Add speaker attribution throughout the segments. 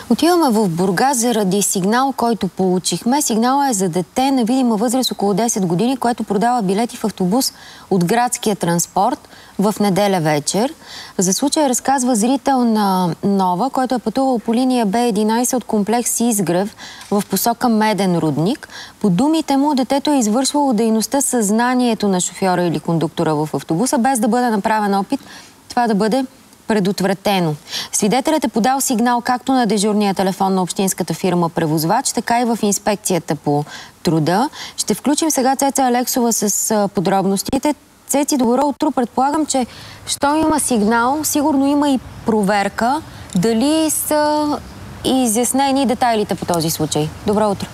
Speaker 1: Отиваме в Бургас заради сигнал, който получихме. Сигналът е за дете на видима възраст около 10 години, което продава билети в автобус от градския транспорт в неделя вечер. За случая разказва зрител на Нова, който е пътувал по линия Б11 от комплекс Изгрев в посока Меден рудник. По думите му, детето е извършвало дейността със знанието на шофьора или кондуктора в автобуса, без да бъде направен опит това да бъде предотвратено. Свидетелят е подал сигнал както на дежурния телефон на общинската фирма превозвач, така и в инспекцията по труда. Ще включим сега Цеца Алексова с подробностите. Цеци, добро утро. Предполагам, че щом има сигнал, сигурно има и проверка. Дали са изяснени детайлите по този случай? Добро утро.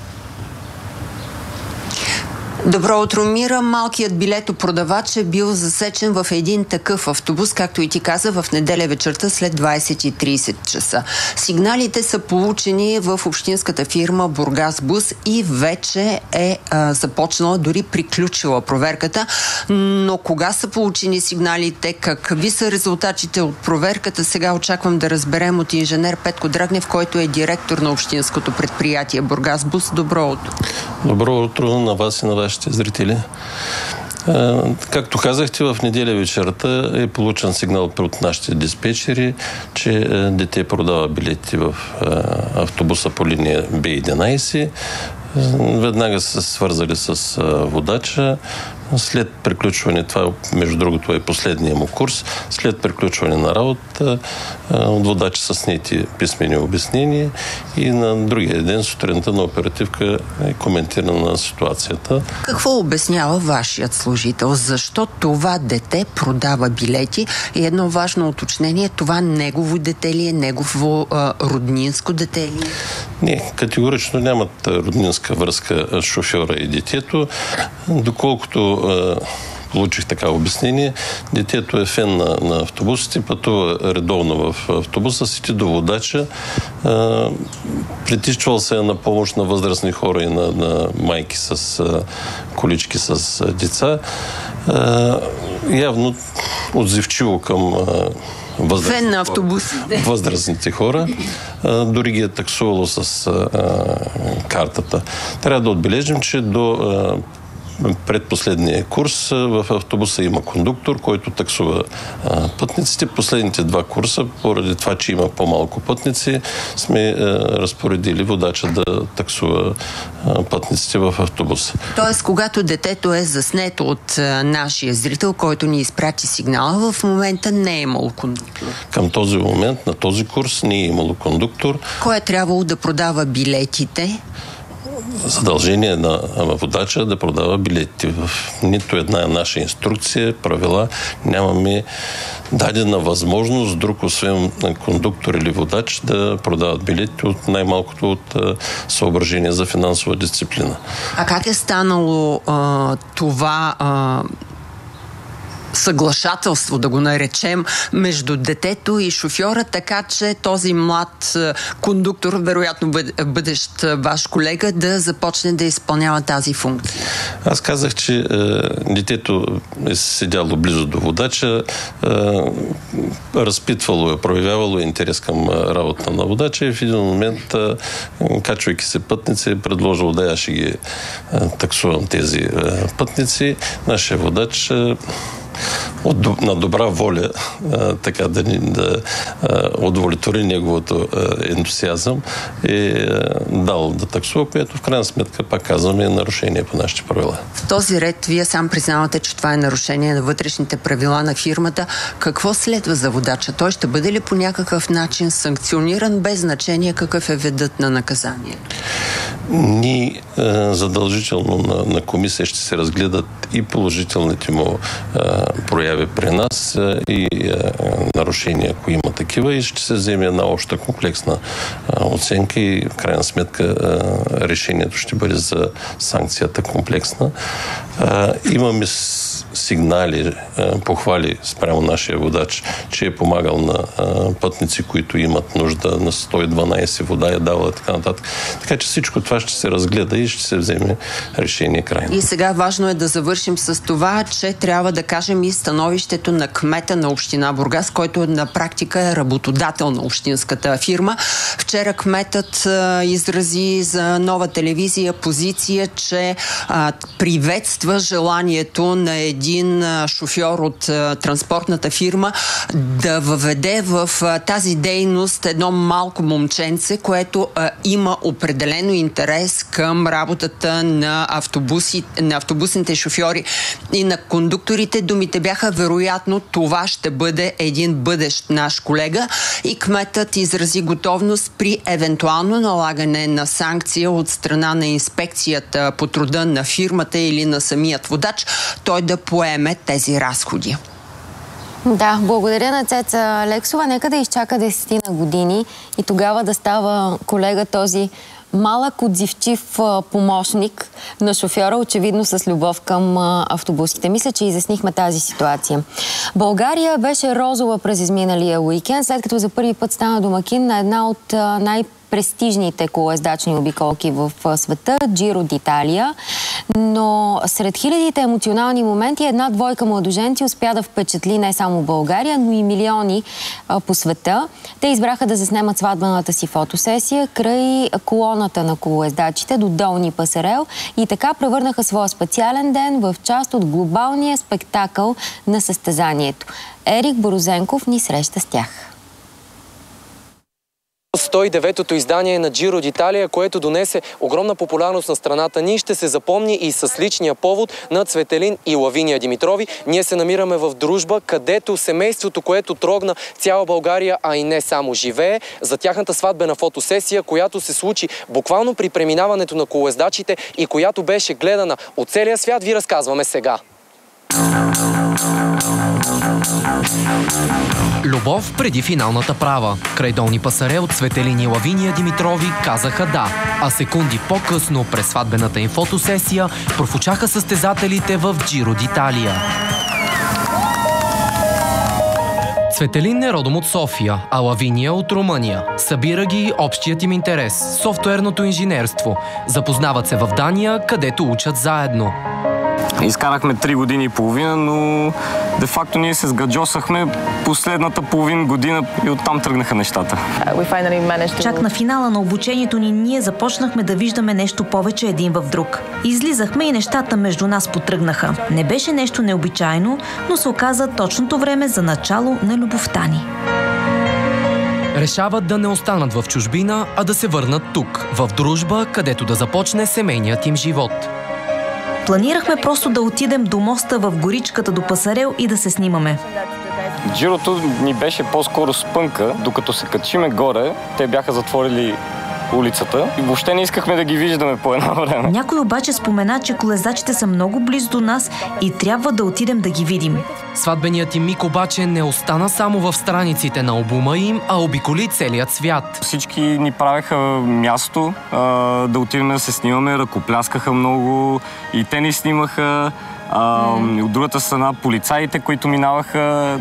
Speaker 2: Добро утро, Мира. Малкият билетопродавач е бил засечен в един такъв автобус, както и ти каза, в неделя вечерта след 20:30 часа. Сигналите са получени в общинската фирма Бургас Бус и вече е започнала, дори приключила проверката. Но кога са получени сигналите, какви са резултатите от проверката, сега очаквам да разберем от инженер Петко Драгнев, който е директор на общинското предприятие Бургас Бус. Добро утро.
Speaker 3: Добро утро на вас и на вашите зрители. Както казахте, в неделя вечерта е получен сигнал от нашите диспетчери, че дете продава билети в автобуса по линия Б11. Веднага са свързали с водача. След приключване, това между другото е последния му курс, след приключване на работа, от водача са снети писмени обяснения и на другия ден сутринта на оперативка е коментирана ситуацията.
Speaker 2: Какво обяснява вашият служител? Защо това дете продава билети? И едно важно уточнение, това негово дете ли е, негово роднинско дете ли е?
Speaker 3: Не, категорично нямат роднинска връзка с шофьора и детето. Доколкото получих така обяснение, детето е фен на автобусите, пътува редовно в автобуса, сети до водача, притичвал се на помощ на възрастни хора и на майки с колички с деца. Явно отзивчиво към възрастните хора. Дори ги е таксувало с картата. Трябва да отбележим, че до предпоследния курс в автобуса има кондуктор, който таксува пътниците. Последните два курса, поради това, че има по-малко пътници, сме разпоредили водача да таксува пътниците в автобуса.
Speaker 2: Тоест, когато детето е заснето от нашия зрител, който ни изпрати сигнала, в момента не е имало кондуктор.
Speaker 3: Към този момент, на този курс, не е имало кондуктор.
Speaker 2: Кой е трябвало да продава билетите?
Speaker 3: Задължение на водача да продава билети. В нито една наша инструкция, правила, нямаме дадена възможност друг, освен кондуктор или водач, да продават билети от най-малкото от съображение за финансова дисциплина.
Speaker 2: А как е станало това съглашателство, да го наречем, между детето и шофьора, така че този млад кондуктор, вероятно бъдещ ваш колега, да започне да изпълнява тази функция?
Speaker 3: Аз казах, че детето е седяло близо до водача, разпитвало е, проявявало интерес към работа на водача и в един момент, качвайки се пътници, е предложил да я ще ги таксувам тези пътници. Нашия водач на добра воля така да удовлетвори неговото ентусиазъм е дал да таксува, което в крайна сметка, пак казваме, е нарушение по нашите правила.
Speaker 2: В този ред вие сам признавате, че това е нарушение на вътрешните правила на фирмата. Какво следва за водача? Той ще бъде ли по някакъв начин санкциониран, без значение какъв е видът на наказание?
Speaker 3: Ние задължително на комисия ще се разгледат и положителните му прояви при нас и нарушения, ако има такива, и ще се вземе една обща комплексна оценка и в крайна сметка решението ще бъде за санкцията комплексна. Имаме сигнали, похвали спрямо нашия водач, че е помагал на пътници, които имат нужда, на 112 вода е давала и така нататък. Така че всичко това ще се разгледа и ще се вземе решение крайно.
Speaker 2: И сега важно е да завършим с това, че трябва да кажем и становището на кмета на община Бургас, който на практика е работодател на общинската фирма. Вчера кметът изрази за Нова телевизия позиция, че приветства желанието на един шофьор от транспортната фирма да въведе в тази дейност едно малко момченце, което има определено интерес към работата на автобусните шофьори и на кондукторите. Думите бяха: вероятно това ще бъде един бъдещ наш колега, и кметът изрази готовност при евентуално налагане на санкция от страна на инспекцията по труда на фирмата или на самият водач, той да поеме тези разходи.
Speaker 1: Да, благодаря на Цеца Лексова. Нека да изчака 10 години и тогава да става колега този малък отзивчив помощник на шофьора, очевидно с любов към автобусите. Мисля, че изяснихме тази ситуация. България беше розова през изминалия уикенд, след като за първи път стана домакин на една от престижните колоездачни обиколки в света, Джиро d'Italia. Но сред хилядите емоционални моменти една двойка младоженци успя да впечатли не само България, но и милиони по света. Те избраха да заснемат сватбената си фотосесия край колоната на колоездачите до Долни Пасарел и така превърнаха своя специален ден в част от глобалния спектакъл на състезанието. Ерик Борозенков ни среща с тях.
Speaker 4: 109-то издание на Джиро d'Italia, което донесе огромна популярност на страната ни, ще се запомни и с личния повод на Цветелин и Лавиния Димитрови. Ние се намираме в Дружба, където семейството, което трогна цяла България, а и не само, живее, за тяхната сватбена фотосесия, която се случи буквално при преминаването на колоездачите и която беше гледана от целия свят, ви разказваме сега. Любов преди финалната права. Край Долни Пасарел Цветелин и Лавиния Димитрови казаха да, а секунди по-късно през сватбената им фотосесия профучаха състезателите в Джиро d'Italia. Цветелин е родом от София, а Лавиния от Румъния. Събира ги общият им интерес – софтуерното инженерство. Запознават се в Дания, където учат заедно.
Speaker 5: Изкарахме 3 години и половина, но де-факто ние се сгаджосахме последната половин година и оттам тръгнаха нещата.
Speaker 6: Чак на финала на обучението ни ние започнахме да виждаме нещо повече един в друг. Излизахме и нещата между нас потръгнаха. Не беше нещо необичайно, но се оказа точното време за начало на любовта ни.
Speaker 4: Решават да не останат в чужбина, а да се върнат тук, в Дружба, където да започне семейният им живот.
Speaker 6: Планирахме просто да отидем до моста в горичката до Пасарел и да се снимаме.
Speaker 5: Джирото ни беше по-скоро спънка, докато се качиме горе, те бяха затворили улицата и въобще не искахме да ги виждаме по едно време.
Speaker 6: Някой обаче спомена, че колезачите са много близо до нас и трябва да отидем да ги видим.
Speaker 4: Сватбеният им миг обаче не остана само в страниците на албума им, а обиколи целият свят.
Speaker 5: Всички ни правеха място да отидем да се снимаме, ръкопляскаха много и те ни снимаха. От другата страна полицаите, които минаваха,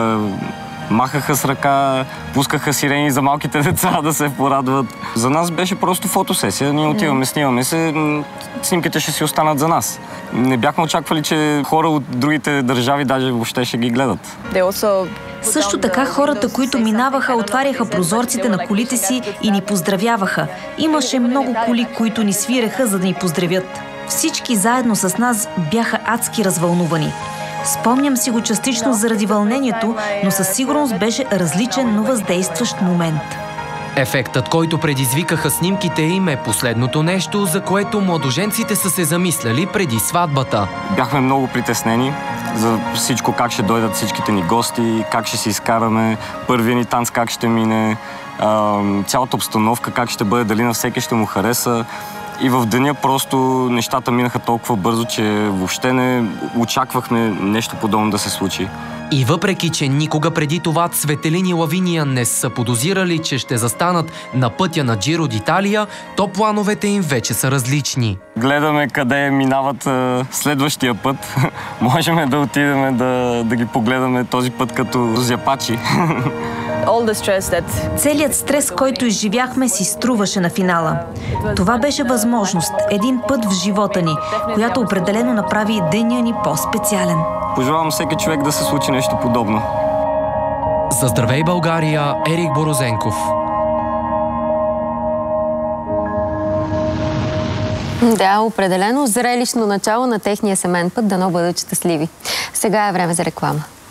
Speaker 5: махаха с ръка, пускаха сирени за малките деца да се порадват. За нас беше просто фотосесия. Ние отиваме, снимаме се, снимките ще си останат за нас. Не бяхме очаквали, че хора от другите държави даже въобще ще ги гледат.
Speaker 6: Също така хората, които минаваха, отваряха прозорците на колите си и ни поздравяваха. Имаше много коли, които ни свиреха, за да ни поздравят. Всички заедно с нас бяха адски развълнувани. Спомням си го частично заради вълнението, но със сигурност беше различен, но въздействащ момент.
Speaker 4: Ефектът, който предизвикаха снимките им, е последното нещо, за което младоженците са се замисляли преди сватбата.
Speaker 5: Бяхме много притеснени за всичко, как ще дойдат всичките ни гости, как ще си изкараме, първият ни танц как ще мине, цялата обстановка как ще бъде, дали на всеки ще му хареса. И в деня просто нещата минаха толкова бързо, че въобще не очаквахме нещо подобно да се случи.
Speaker 7: И въпреки, че никога преди това Цветелин и Лавиния не са подозирали, че ще застанат на пътя на Джиро д'Италия, то плановете им вече са различни.
Speaker 5: Гледаме къде минават следващия път. Можем да отидем да ги погледаме този път като зяпачи.
Speaker 6: Целият стрес, който изживяхме, си струваше на финала. Това беше възможност, един път в живота ни, която определено направи деня ни по-специален.
Speaker 5: Пожелавам всеки човек да се случи нещо подобно.
Speaker 7: За Здравей България, Ерик Борозенков.
Speaker 1: Да, определено зрелищно начало на техния семейен път, дано бъдат щастливи. Сега е време за реклама.